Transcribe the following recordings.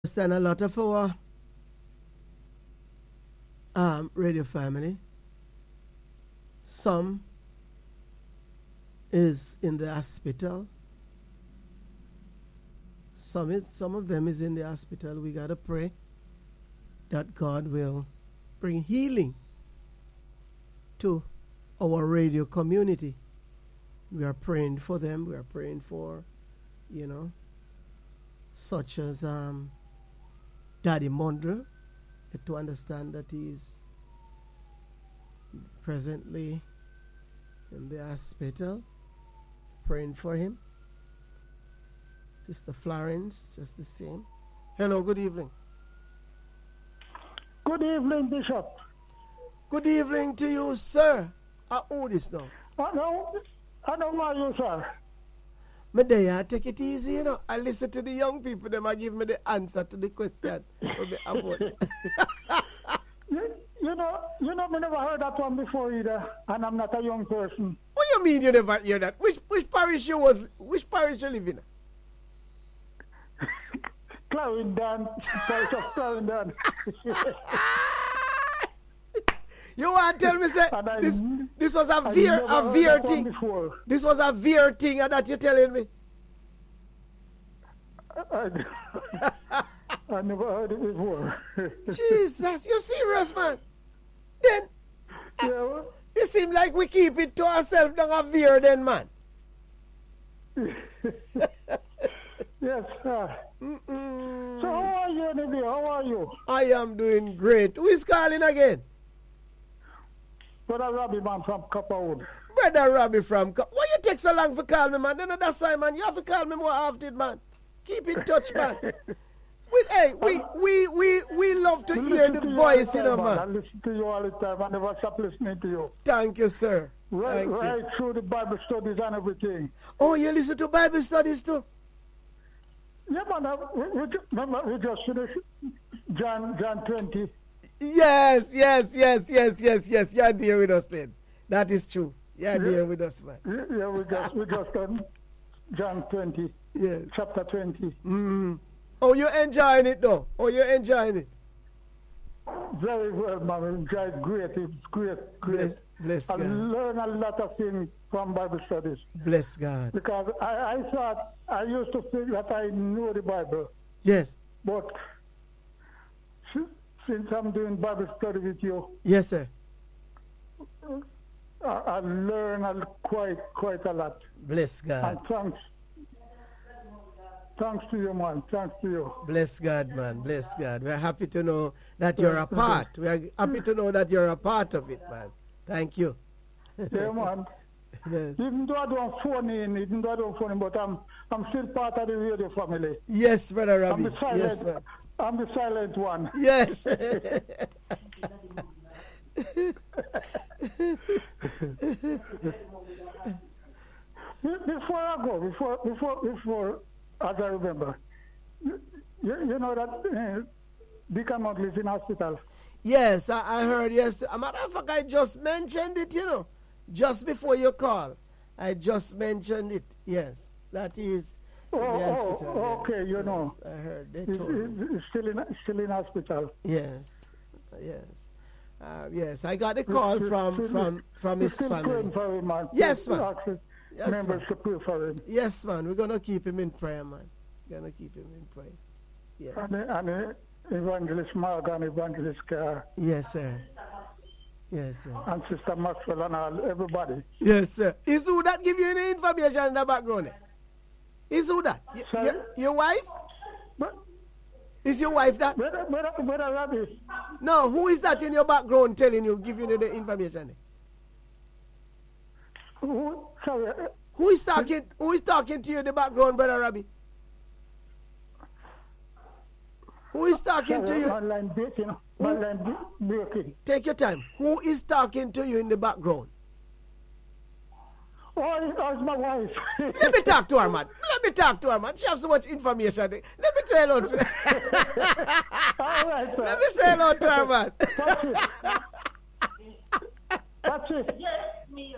understand a lot of our radio family. Some is in the hospital. Some of them is in the hospital. We gotta pray that God will bring healing to our radio community. We are praying for them. We are praying for, such as Daddy Mundle, to understand that he's presently in the hospital. Praying for him. Sister Florence, just the same. Hello, good evening. Good evening, Bishop. Good evening to you, sir. How old is now? I know why you, sir. Me there, I take it easy, I listen to the young people, them I give me the answer to the question. You know, me never heard that one before either, and I'm not a young person. What do you mean you never hear that? Which parish you live in? Clarendon, parish of Clarendon. You want to tell me, say, this was a veer thing? This was a veer thing that you're telling me? I never heard it before. Jesus, you serious, man? Then, yeah, you seem like we keep it to ourselves, not a veer then, man. Yes, sir. So how are you, Nabi? How are you? I am doing great. Who is calling again? Brother Robbie, man, from Copperwood. Brother Robbie from Why you take so long for call me, man? Then that's why, man. You have to call me more often, man. Keep in touch, man. We love to hear the voice, man. I listen to you all the time. I never stop listening to you. Thank you, sir. Right through the Bible studies and everything. Oh, you listen to Bible studies too? Yeah, man. We just finished John 20. Yes. You're there with us then. That is true. You're there with us, man. Yeah, we just done John 20. Yes. Chapter 20. Mm-hmm. Oh, you're enjoying it though? Oh, you're enjoying it? Very well, man. It's great. It's great. Bless I God. learn a lot of things from Bible studies. Bless God. Because I thought, I used to think that I knew the Bible. Yes. But since I'm doing Bible study with you, yes, sir. I learn quite a lot. Bless God. And thanks to you, man. Thanks to you. Bless God, man. Bless God. We're happy to know that you're a part. We're happy to know that you're a part of it, man. Thank you. Yeah, man. Yes. Even though I don't phone in, but I'm still part of the radio family. Yes, Brother Robbie. Yes, man. I'm the silent one. Yes. Before I go, as I remember, you know that Deacon Mundle is in hospital. Yes, I heard. Yes, a matter of fact, I just mentioned it. Just before you call, I just mentioned it. Yes, that is. Okay, yes, yes, I heard. They told me. He's still in hospital. Yes. Yes, I got a call from his family. For him, man. Yes, man. Yes, members man. to pray for him. Yes, man. We're gonna keep him in prayer, man. Gonna keep him in prayer. Yes. And Evangelist Morgan, Evangelist Carr. Yes, sir. Yes, sir. And Sister Maxwell and all, everybody. Yes, sir. Is who that give you any information in the background? Is who that? Your wife? Is your wife that? Brother Robbie. No, who is that in your background telling you, giving you the information? Sorry. Who is talking to you in the background, Brother Robbie? Who is talking to you? Online breaking. Take your time. Who is talking to you in the background? Oh, it's my wife. Let me talk to her, man. She has so much information. Let me tell her. All right, sir. Let me say hello to her, man. That's it. Yes, me.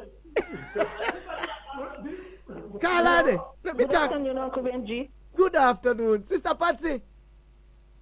Carlade, let me talk. Good afternoon, Uncle Benji. Good afternoon, Sister Patsy.